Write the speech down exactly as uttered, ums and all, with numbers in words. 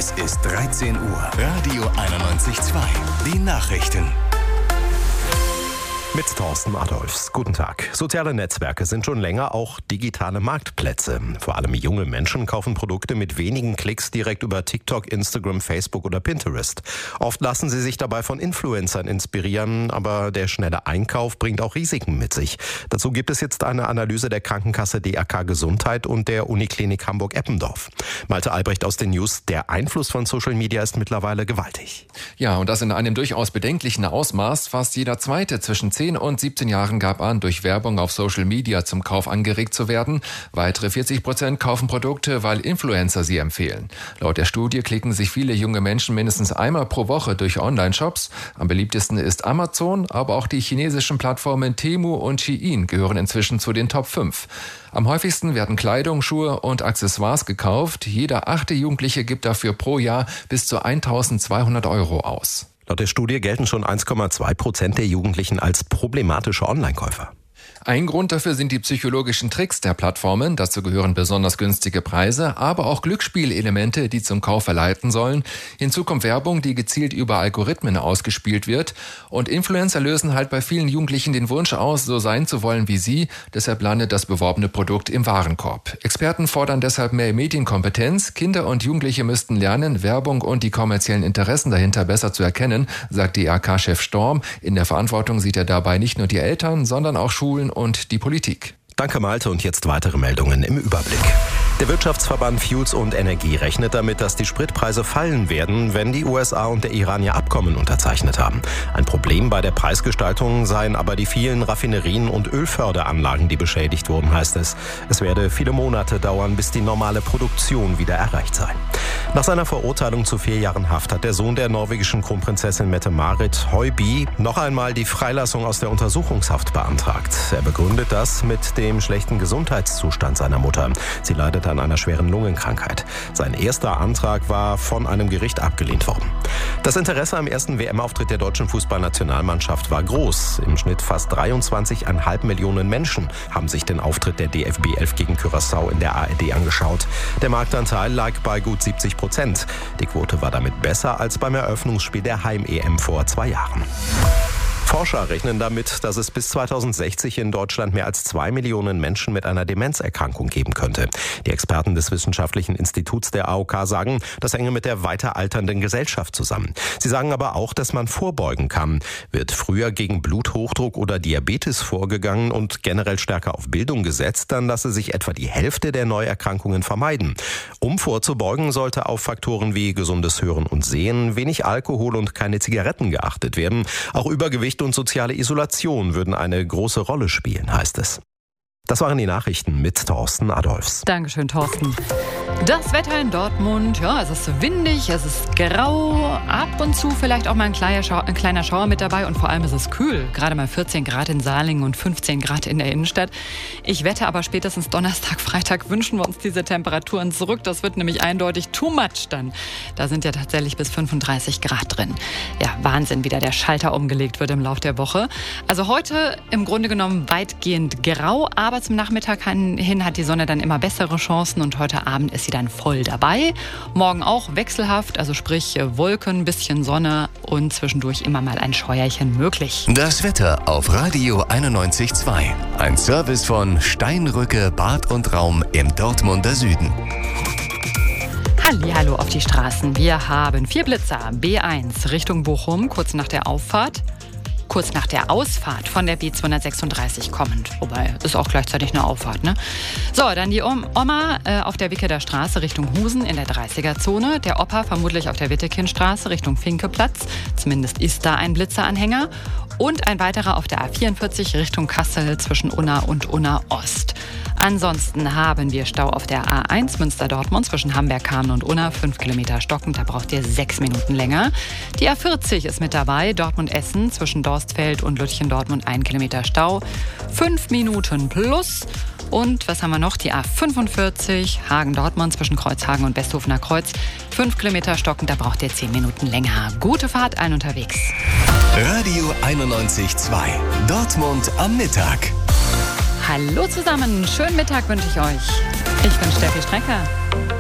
Es ist dreizehn Uhr. Radio einundneunzig Komma zwei. Die Nachrichten. Mit Thorsten Adolfs. Guten Tag. Soziale Netzwerke sind schon länger auch digitale Marktplätze. Vor allem junge Menschen kaufen Produkte mit wenigen Klicks direkt über TikTok, Instagram, Facebook oder Pinterest. Oft lassen sie sich dabei von Influencern inspirieren, aber der schnelle Einkauf bringt auch Risiken mit sich. Dazu gibt es jetzt eine Analyse der Krankenkasse D R K Gesundheit und der Uniklinik Hamburg-Eppendorf. Malte Albrecht aus den News. Der Einfluss von Social Media ist mittlerweile gewaltig. Ja, und das in einem durchaus bedenklichen Ausmaß. Fast jeder Zweite zwischen zehn und siebzehn Jahren gab an, durch Werbung auf Social Media zum Kauf angeregt zu werden. Weitere vierzig Prozent kaufen Produkte, weil Influencer sie empfehlen. Laut der Studie klicken sich viele junge Menschen mindestens einmal pro Woche durch Online-Shops. Am beliebtesten ist Amazon, aber auch die chinesischen Plattformen Temu und Shein gehören inzwischen zu den Top fünf. Am häufigsten werden Kleidung, Schuhe und Accessoires gekauft. Jeder achte Jugendliche gibt dafür pro Jahr bis zu eintausendzweihundert Euro aus. Laut der Studie gelten schon eins Komma zwei Prozent der Jugendlichen als problematische Online-Käufer. Ein Grund dafür sind die psychologischen Tricks der Plattformen. Dazu gehören besonders günstige Preise, aber auch Glücksspielelemente, die zum Kauf verleiten sollen. Hinzu kommt Werbung, die gezielt über Algorithmen ausgespielt wird. Und Influencer lösen halt bei vielen Jugendlichen den Wunsch aus, so sein zu wollen wie sie. Deshalb landet das beworbene Produkt im Warenkorb. Experten fordern deshalb mehr Medienkompetenz. Kinder und Jugendliche müssten lernen, Werbung und die kommerziellen Interessen dahinter besser zu erkennen, sagt D R K-Chef Storm. In der Verantwortung sieht er dabei nicht nur die Eltern, sondern auch Schulen und die Politik. Danke Malte und jetzt weitere Meldungen im Überblick. Der Wirtschaftsverband Fuels und Energie rechnet damit, dass die Spritpreise fallen werden, wenn die U S A und der Iran ihr Abkommen unterzeichnet haben. Ein Problem bei der Preisgestaltung seien aber die vielen Raffinerien und Ölförderanlagen, die beschädigt wurden, heißt es. Es werde viele Monate dauern, bis die normale Produktion wieder erreicht sei. Nach seiner Verurteilung zu vier Jahren Haft hat der Sohn der norwegischen Kronprinzessin Mette-Marit, Høiby, noch einmal die Freilassung aus der Untersuchungshaft beantragt. Er begründet das mit dem schlechten Gesundheitszustand seiner Mutter. Sie leidet an einer schweren Lungenkrankheit. Sein erster Antrag war von einem Gericht abgelehnt worden. Das Interesse am ersten W M-Auftritt der deutschen Fußballnationalmannschaft war groß. Im Schnitt fast dreiundzwanzig Komma fünf Millionen Menschen haben sich den Auftritt der D F B elf gegen Curaçao in der A R D angeschaut. Der Marktanteil lag bei gut siebzig Prozent. Die Quote war damit besser als beim Eröffnungsspiel der Heim-E M vor zwei Jahren. Forscher rechnen damit, dass es bis zweitausendsechzig in Deutschland mehr als zwei Millionen Menschen mit einer Demenzerkrankung geben könnte. Die Experten des Wissenschaftlichen Instituts der A O K sagen, das hänge mit der weiter alternden Gesellschaft zusammen. Sie sagen aber auch, dass man vorbeugen kann. Wird früher gegen Bluthochdruck oder Diabetes vorgegangen und generell stärker auf Bildung gesetzt, dann lasse sich etwa die Hälfte der Neuerkrankungen vermeiden. Um vorzubeugen, sollte auf Faktoren wie gesundes Hören und Sehen, wenig Alkohol und keine Zigaretten geachtet werden. Auch Übergewicht und soziale Isolation würden eine große Rolle spielen, heißt es. Das waren die Nachrichten mit Thorsten Adolfs. Dankeschön, Thorsten. Das Wetter in Dortmund, ja, es ist windig, es ist grau, ab und zu vielleicht auch mal ein kleiner, Schau- ein kleiner Schauer mit dabei und vor allem ist es kühl. Gerade mal vierzehn Grad in Salingen und fünfzehn Grad in der Innenstadt. Ich wette aber spätestens Donnerstag, Freitag wünschen wir uns diese Temperaturen zurück. Das wird nämlich eindeutig too much dann. Da sind ja tatsächlich bis fünfunddreißig Grad drin. Ja, Wahnsinn, wie da der Schalter umgelegt wird im Laufe der Woche. Also heute im Grunde genommen weitgehend grau, aber zum Nachmittag hin hat die Sonne dann immer bessere Chancen und heute Abend ist sie dann voll dabei. Morgen auch wechselhaft, also sprich Wolken, bisschen Sonne und zwischendurch immer mal ein Scheuerchen möglich. Das Wetter auf Radio einundneunzig Komma zwei. Ein Service von Steinrücke Bad und Raum im Dortmunder Süden. Hallihallo auf die Straßen. Wir haben vier Blitzer. B eins Richtung Bochum, kurz nach der Auffahrt. Kurz nach der Ausfahrt von der B zweihundertsechsunddreißig kommend. Wobei, ist auch gleichzeitig eine Auffahrt, ne? So, dann die Oma äh, auf der Wickeler Straße Richtung Husen in der dreißiger-Zone. Der Opa vermutlich auf der Wittekindstraße Richtung Finkeplatz. Zumindest ist da ein Blitzeranhänger. Und ein weiterer auf der A vierundvierzig Richtung Kassel zwischen Unna und Unna Ost. Ansonsten haben wir Stau auf der A eins Münster-Dortmund zwischen Hamberg-Kamen und Unna. Fünf Kilometer stockend, da braucht ihr sechs Minuten länger. Die A vierzig ist mit dabei, Dortmund-Essen zwischen Dorstfeld und Lütchen-Dortmund. Ein Kilometer Stau. Fünf Minuten plus. Und was haben wir noch? Die A fünfundvierzig, Hagen-Dortmund zwischen Kreuzhagen und Westhofener Kreuz. Fünf Kilometer stockend, da braucht ihr zehn Minuten länger. Gute Fahrt, allen unterwegs. Radio einundneunzig Komma zwei. Dortmund am Mittag. Hallo zusammen, schönen Mittag wünsche ich euch. Ich bin Steffi Strecker.